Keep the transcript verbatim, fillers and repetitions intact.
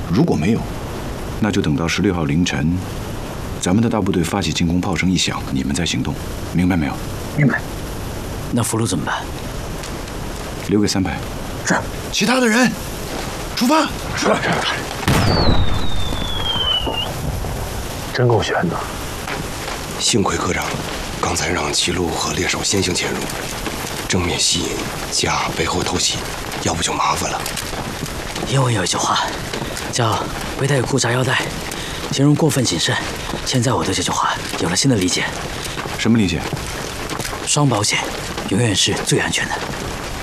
如果没有，那就等到十六号凌晨，咱们的大部队发起进攻，炮声一响，你们再行动，明白没有？ 明白。 那俘虏怎么办？ 留给三排。 是。 其他的人，出发。 是。真够悬的。 幸亏科长刚才让齐禄和猎手先行潜入，正面吸引加背后偷袭，要不就麻烦了。 英文有一句话叫“背带裤扎腰带”，形容过分谨慎。现在我对这句话有了新的理解。 什么理解？ 双保险永远是最安全的。